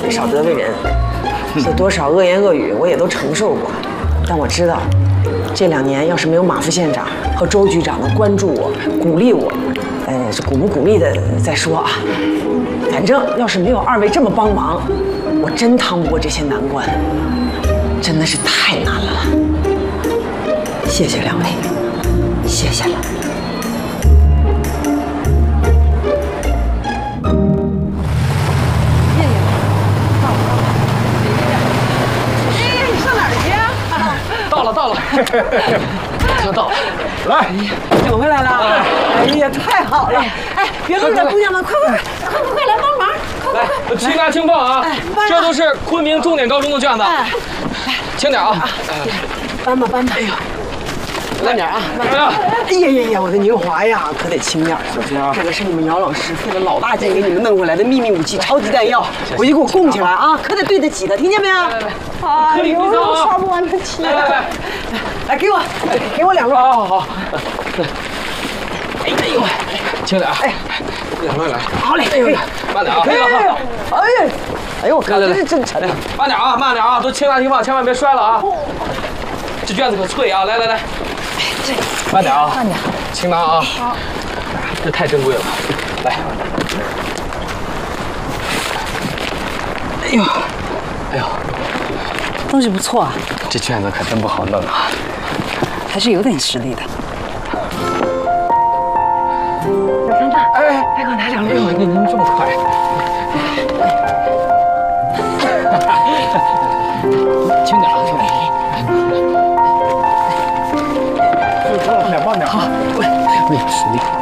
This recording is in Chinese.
嘴少得罪人，这多少恶言恶语我也都承受过。但我知道，这2年要是没有马副县长和周局长的关注我、鼓励我，是鼓不鼓励的再说啊。反正要是没有2位这么帮忙，我真趟不过这些难关，真的是太难了。谢谢2位，谢谢了。 到了，车到了，来， 整回来了。哎呀，太好了！哎，别愣着，姑娘们，快来帮忙！ 来，轻拿轻放啊！这都是昆明重点高中的卷子，轻点啊！ 搬吧。哎呦，慢点啊！哎呀，我的宁华呀，可得轻点。 小心啊！ 这个是你们姚老师费了老大劲给你们弄回来的秘密武器——超级弹药，回去给我供起来啊！可得对得起的，听见没有？哎呦，刷不完的题。来，给我2个。 好。哎呦，轻点啊！慢点。 好嘞， 慢点啊！ 可以了。哎呦，我靠，这是真沉啊！ 慢点啊！都轻拿轻放，千万别摔了啊！这卷子可脆啊！来，慢点啊！轻拿啊！好，这太珍贵了，来。哎呦， 东西不错啊， 这卷子可真不好弄啊， 还是有点实力的。小三大，再给我拿2粒。 哎呦，您这么快？轻点啊！慢点。好，没有实力。